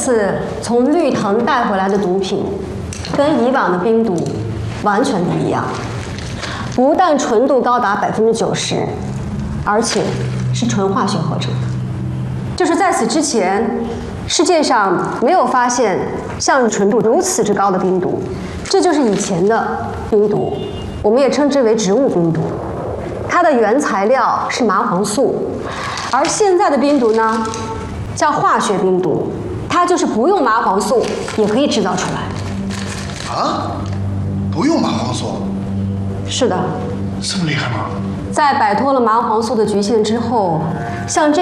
次从绿藤带回来的毒品，跟以往的冰毒完全不一样，不但纯度高达90%，而且是纯化学合成的。就是在此之前，世界上没有发现像纯度如此之高的冰毒，这就是以前的冰毒，我们也称之为植物冰毒。它的原材料是麻黄素，而现在的冰毒呢，叫化学冰毒，它就是不用麻黄素也可以制造出来。 啊？不用麻黄素？ 是的。 这么厉害吗？ 在摆脱了麻黄素的局限之后，像这